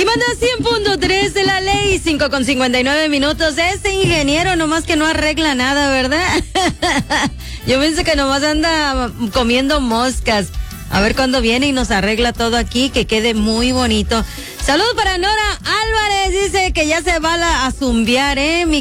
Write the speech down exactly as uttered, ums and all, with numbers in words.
Estimando a cien punto tres de la ley, cinco con cincuenta y nueve minutos. Este ingeniero nomás que no arregla nada, ¿verdad? Yo pienso que nomás anda comiendo moscas. A ver cuándo viene y nos arregla todo aquí, que quede muy bonito. Saludos para Nora Álvarez, dice que ya se va a, la, a zumbiar, ¿eh? Mi